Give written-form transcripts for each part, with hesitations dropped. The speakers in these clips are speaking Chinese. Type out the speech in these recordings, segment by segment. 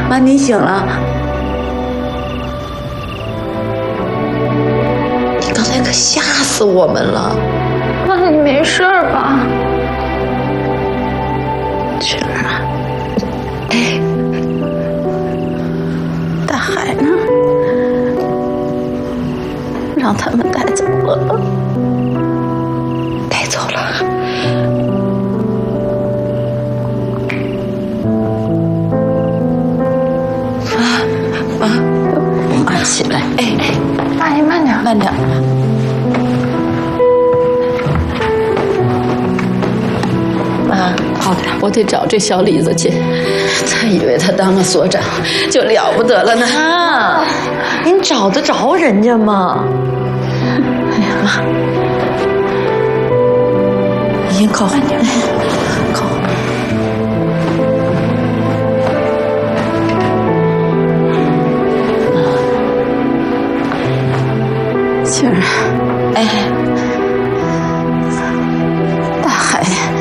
妈，您醒了。你刚才可吓死我们了。 妈，你没事吧？ 雪儿啊，哎，大海呢？让他们带走了。带走了。妈起来，哎， 阿姨慢点， 慢点。妈，好的，我得找这小李子去。他以为他当了所长就了不得了呢。 妈，您找得着人家吗？ 哎呀，妈，你先靠后点，靠后。杏儿，哎，大海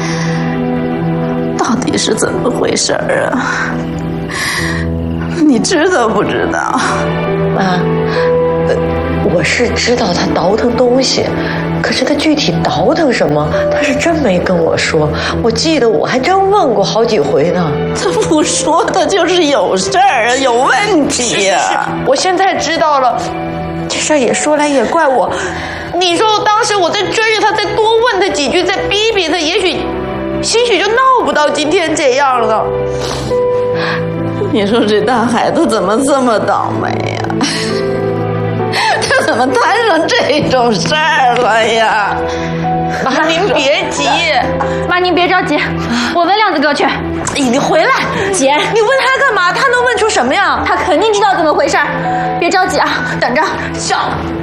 到底是怎么回事啊？你知道不知道？ 妈，我是知道他倒腾东西，可是他具体倒腾什么，他是真没跟我说。我记得我还真问过好几回呢。 他不说，他就是有事儿，有问题呀。 是，我现在知道了。这事儿也说来也怪我，你说当时我再追着他，再多问他几句，再逼逼他，也许就闹不到今天这样了。 你说这大海他怎么这么倒霉呀？他怎么摊上这种事儿了呀？ 妈，您别急， 妈您别着急，我问亮子哥去。 你回来， 姐， 你问他干嘛？他能问出什么呀？ 他肯定知道怎么回事，别着急啊，等着。 笑。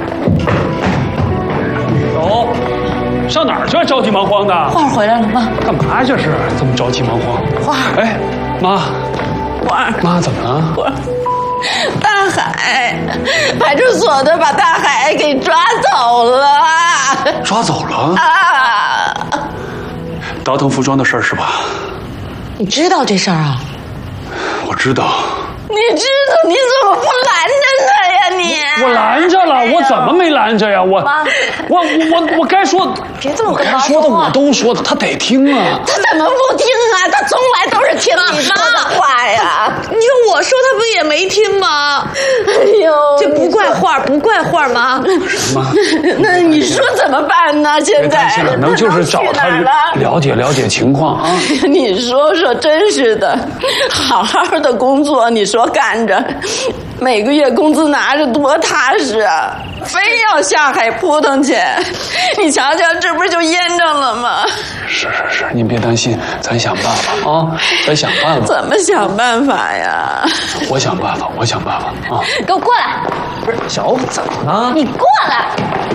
走，上哪儿去？着急忙慌的。 花儿回来了吗？ 干嘛这是这么着急忙慌？ 花儿， 哎，妈， 花儿， 妈怎么了？ 花儿，大海，派出所的把大海给抓走了。 抓走了？ 啊！ 倒腾服装的事儿是吧？ 你知道这事儿啊？ 我知道。 你知道你怎么不拦着他呀你？ 我拦着了，我怎么没拦着呀？我该说， 别这么跟该说的我都说的，他得听啊。 他怎么不听啊？他从来都是听你说的话呀。 你说我说他不也没听吗？ 哎呦， 这不怪画吗？ 妈， 那你说怎么办呢？现别担在心了，能就是找他了解情况啊。 你说说，真是的，好好的工作，你说干着，每个月工资拿着多踏实啊，非要下海扑腾去，你瞧瞧，这不是就淹着了吗？ 是，您别担心，咱想办法啊，咱想办法。 怎么想办法呀？ 我想办法啊！ 给我过来！ 不是小欧怎么了？ 你过来！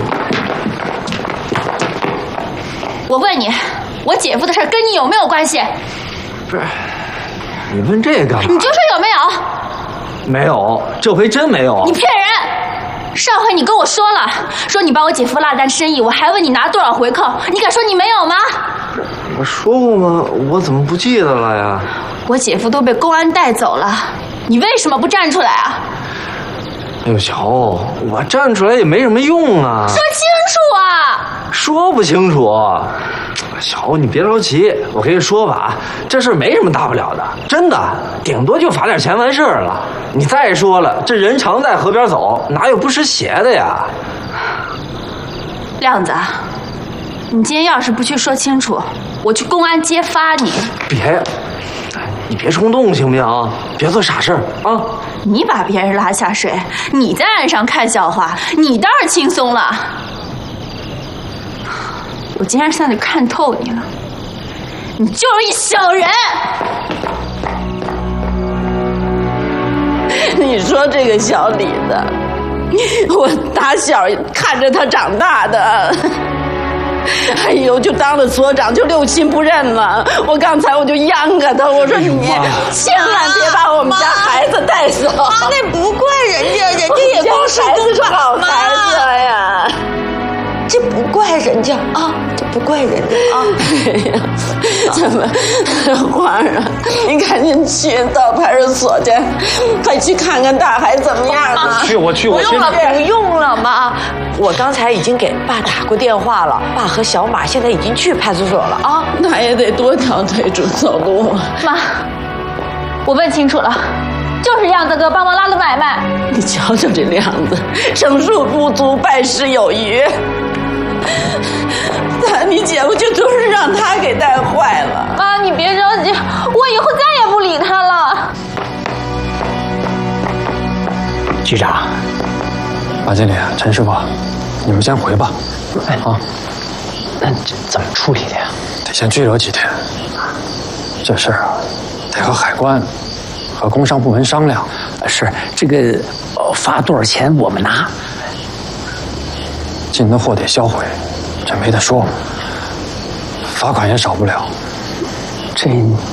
我问你，我姐夫的事跟你有没有关系？ 不是，你问这干嘛？ 你就说有没有？ 没有，这回真没有。 你骗人！上回你跟我说了，说你帮我姐夫落单生意，我还问你拿多少回扣，你敢说你没有吗？ 我说过吗？我怎么不记得了呀？ 我姐夫都被公安带走了，你为什么不站出来啊？ 哎呦，小欧，我站出来也没什么用啊。 说清楚啊！ 说不清楚。小欧，你别着急，我跟你说吧，这事没什么大不了的，真的，顶多就罚点钱完事儿了。你再说了，这人常在河边走，哪有不湿鞋的呀？ 亮子，你今天要是不去说清楚，我去公安揭发你。 你别冲动行不行？别做傻事儿啊！ 你把别人拉下水，你在岸上看笑话，你倒是轻松了。我今天算是看透你了，你就是一小人。 你说这个小李子，我打小看着他长大的，哎呦，就当了所长就六亲不认了。我刚才我就央着他，我说你千万别把我们家孩子带走。 妈，那不怪人家，人家也光是工作好孩子呀。 这不怪人家啊，这不不怪人的啊。 哎呀，怎么，皇上，你赶紧去到派出所去，快去看看大海怎么样了。 我去， 不用了，不用了，妈，我刚才已经给爸打过电话了，爸和小马现在已经去派出所了啊。 那也得多条腿主走路。 妈，我问清楚了，就是亮子哥帮忙拉的买卖。 你瞧瞧这亮子，生术不足，败事有余。你姐夫就都是让他给带坏了。 妈，你别着急，我以后再也不理他了。 局长，马经理、陈师傅，你们先回吧。啊， 那这怎么处理的呀？ 得先拘留几天。这事儿啊，得和海关、和工商部门商量。 是这个，罚多少钱我们拿。 进的货得销毁，这没得说。罚款也少不了。 这，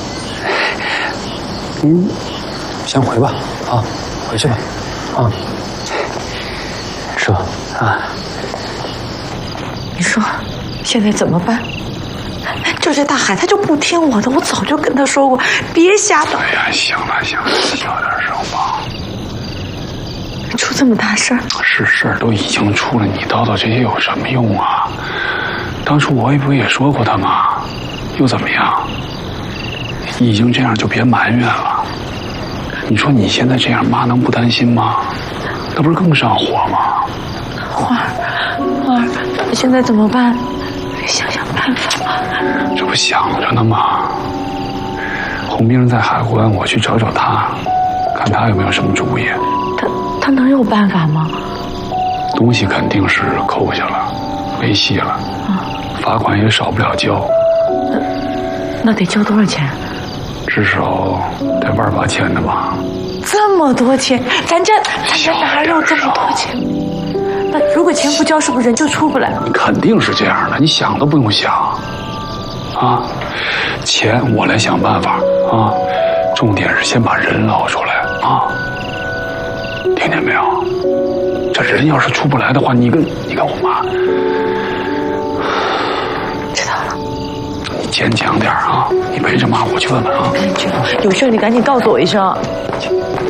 您先回吧。啊，回去吧。啊， 说啊， 你说现在怎么办？就这大海，他就不听我的，我早就跟他说过，别瞎捣。 哎呀，行了，小点声吧。 出这么大事儿， 事儿都已经出了，你叨叨这些有什么用啊？当初我不也说过他吗？又怎么样？已经这样就别埋怨了。你说你现在这样，妈能不担心吗？那不是更上火吗？ 花儿，现在怎么办？想想办法。 这不想着呢吗？洪兵在海关，我去找找他，看他有没有什么主意。 他能有办法吗？ 东西肯定是扣下了，没戏了。罚款也少不了交。 那得交多少钱？ 至少得万把千的吧。 这么多钱，咱这哪有这么多钱？那如果钱不交，是不是人就出不来了？ 肯定是这样的，你想都不用想。啊，钱我来想办法啊，重点是先把人捞出来啊。听见没有？这人要是出不来的话，你跟我妈， 知道了。 你坚强点啊！你陪着妈，我去问问啊。 有事你赶紧告诉我一声。